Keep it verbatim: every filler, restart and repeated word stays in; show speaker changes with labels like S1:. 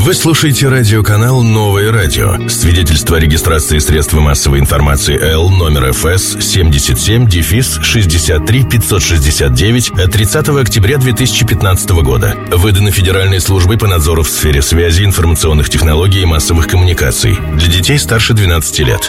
S1: Вы слушаете радиоканал «Новое радио». Свидетельство о регистрации средств массовой информации Л номер эф эс семьдесят семь шестьдесят три пятьсот шестьдесят девять от тридцатого октября две тысячи пятнадцатого года. Выдано Федеральной службой по надзору в сфере связи, информационных технологий и массовых коммуникаций. Для детей старше двенадцати лет.